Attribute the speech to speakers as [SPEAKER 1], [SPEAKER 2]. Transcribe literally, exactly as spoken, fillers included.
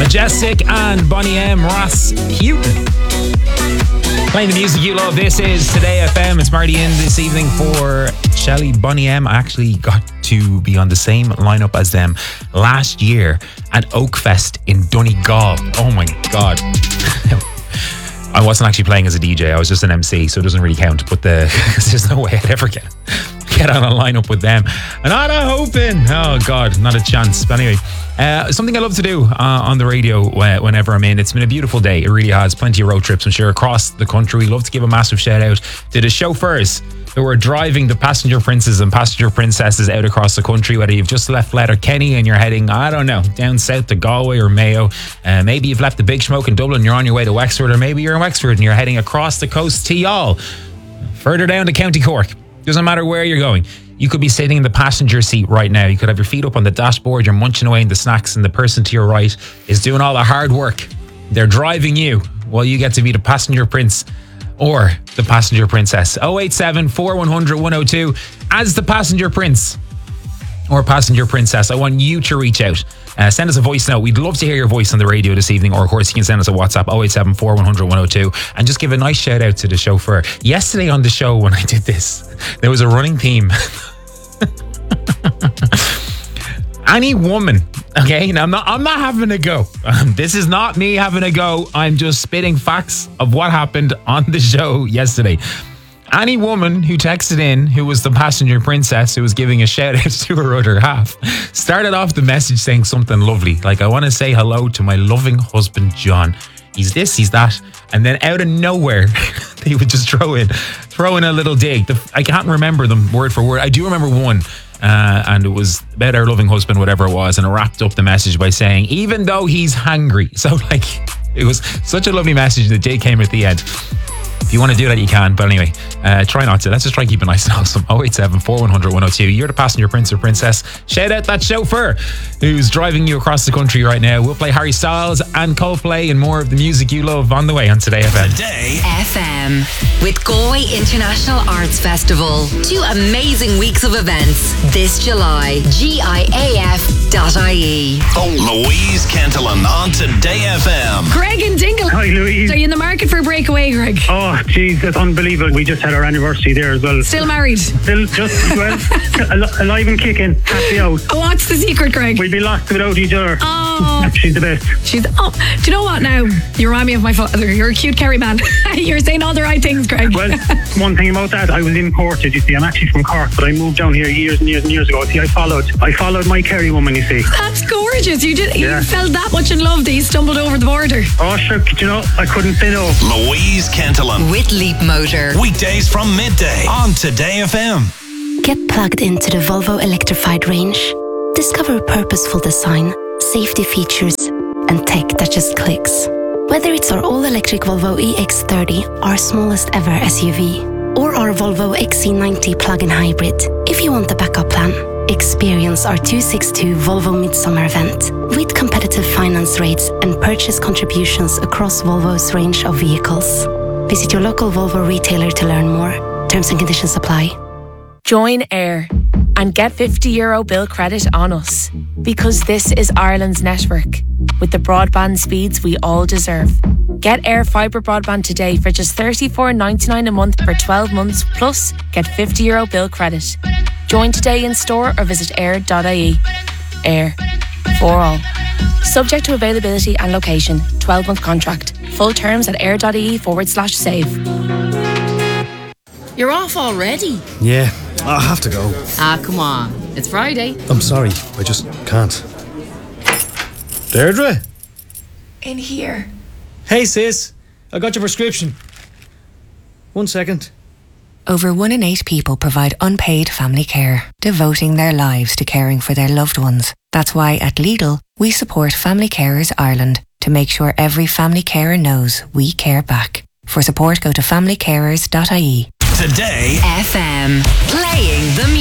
[SPEAKER 1] Majestic and Bonnie M. Ross Houghton. Playing the music you love. This is Today F M. It's Marty in this evening for Shelley. Bonnie M. I actually got to be on the same lineup as them last year at Oakfest in Donegal. Oh my God. I wasn't actually playing as a D J. I was just an M C, so it doesn't really count. But the there's no way I'd ever get get on a lineup with them. And I'm not hoping. Oh God, not a chance. But anyway, uh, something I love to do uh, on the radio whenever I'm in. It's been a beautiful day. It really has. Plenty of road trips, I'm sure, across the country. We love to give a massive shout out to the chauffeurs who are driving the passenger princes and passenger princesses out across the country, whether you've just left Letterkenny and you're heading, I don't know, down south to Galway or Mayo. Uh, maybe you've left the Big Smoke in Dublin and you're on your way to Wexford, or maybe you're in Wexford and you're heading across the coast to Youghal, further down to County Cork. Doesn't matter where you're going. You could be sitting in the passenger seat right now. You could have your feet up on the dashboard. You're munching away in the snacks, and the person to your right is doing all the hard work. They're driving you while you get to be the passenger prince or the passenger princess. oh eight seven, four one zero zero, one oh two. As the passenger prince or passenger princess, I want you to reach out. Uh, send us a voice note. We'd love to hear your voice on the radio this evening, or of course you can send us a WhatsApp oh eight seven, four one zero zero, one oh two, and just give a nice shout out to the chauffeur. Yesterday on the show when I did this, there was a running theme. Any woman, okay, now I'm not I'm not having a go. Um, this is not me having a go. I'm just spitting facts of what happened on the show yesterday. Any woman who texted in, who was the passenger princess, who was giving a shout out to her other half, started off the message saying something lovely. Like, I want to say hello to my loving husband, John. He's this, he's that. And then out of nowhere, they would just throw in, throw in a little dig. The, I can't remember them word for word. I do remember one. Uh, and it was about our loving husband, whatever it was. And it wrapped up the message by saying, even though he's hangry. So, like, it was such a lovely message. The day came at the end. If you want to do that, you can. But anyway, uh, try not to. Let's just try and keep it nice and awesome. oh eight seven, four one zero zero, one oh two. You're the passenger prince or princess. Shout out that chauffeur who's driving you across the country right now. We'll play Harry Styles and Coldplay and more of the music you love on the way on Today F M.
[SPEAKER 2] Today F M with Galway International Arts Festival. Two amazing weeks of events this July. G I A F dot I E.
[SPEAKER 3] Oh, Louise Kentelan on Today F M.
[SPEAKER 4] Greg and Dingle.
[SPEAKER 5] Hi, Louise.
[SPEAKER 4] Are you in the market for a breakaway, Greg?
[SPEAKER 5] Oh, jeez, that's unbelievable. We just had our anniversary there as well.
[SPEAKER 4] Still married?
[SPEAKER 5] Still just, well, al- alive and kicking. Happy out.
[SPEAKER 4] Oh, what's the secret, Greg?
[SPEAKER 5] We'd be lost without each other.
[SPEAKER 4] Oh.
[SPEAKER 5] She's the best.
[SPEAKER 4] She's, oh, do you know what now? You remind me of my father. You're a cute Kerry man. You're saying all the right things, Greg.
[SPEAKER 5] Well, one thing about that, I was imported, you see. I'm actually from Cork, but I moved down here years and years and years ago. See, I followed, I followed my Kerry woman, you see.
[SPEAKER 4] That's gorgeous. You did.
[SPEAKER 5] Yeah.
[SPEAKER 4] You felt that much in love that you stumbled over the border.
[SPEAKER 5] Oh, sure, you know, I couldn't say no.
[SPEAKER 3] Louise Kentelan.
[SPEAKER 2] With Leap Motor.
[SPEAKER 3] Weekdays from midday on Today F M.
[SPEAKER 6] Get plugged into the Volvo electrified range. Discover purposeful design, safety features, and tech that just clicks. Whether it's our all-electric Volvo E X thirty, our smallest ever S U V, or our Volvo X C ninety plug-in hybrid, if you want the backup plan, experience our two sixty-two Volvo Midsummer event with competitive finance rates and purchase contributions across Volvo's range of vehicles. Visit your local Volvo retailer to learn more. Terms and conditions apply.
[SPEAKER 7] Join Air and get fifty euro bill credit on us, because this is Ireland's network with the broadband speeds we all deserve. Get Air Fibre broadband today for just thirty-four ninety-nine a month for twelve months, plus get fifty euro bill credit. Join today in store or visit air dot I E. Air. For all. Subject to availability and location. twelve month contract. Full terms at air.ie forward slash save.
[SPEAKER 8] You're off already?
[SPEAKER 9] Yeah, I have to go.
[SPEAKER 8] Ah, come on. It's Friday.
[SPEAKER 9] I'm sorry, I just can't. Deirdre?
[SPEAKER 10] In here.
[SPEAKER 9] Hey sis, I got your prescription. One second.
[SPEAKER 11] Over one in eight people provide unpaid family care, devoting their lives to caring for their loved ones. That's why at Lidl, we support Family Carers Ireland to make sure every family carer knows we care back. For support, go to family carers dot I E.
[SPEAKER 3] Today
[SPEAKER 2] F M. Playing the music.